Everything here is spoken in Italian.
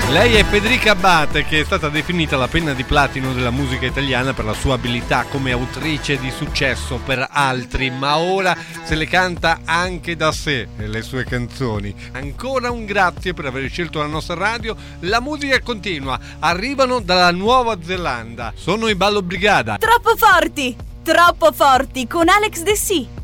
Lei è Federica Abbate, che è stata definita la penna di platino della musica italiana per la sua abilità come autrice di successo per altri, ma ora se le canta anche da sé le sue canzoni. Ancora un grazie per aver scelto la nostra radio. La musica continua, arrivano dalla Nuova Zelanda, sono i Ballo Brigada. Troppo forti con Alex De Sì.